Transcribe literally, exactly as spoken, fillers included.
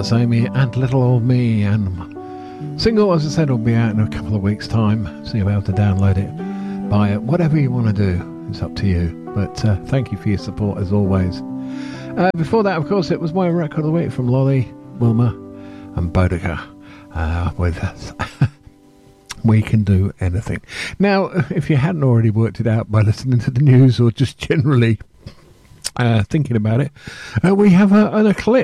that's Amy and Little Old Me. And single, as I said, will be out in a couple of weeks' time, so you'll be able to download it, buy it, whatever you want to do. It's up to you. But uh, thank you for your support as always. Uh, before that, of course, it was my record of the week from Lolly, Wilma, and Boudica uh, with We Can Do Anything. Now, if you hadn't already worked it out by listening to the news or just generally uh, thinking about it, uh, we have a, an eclipse.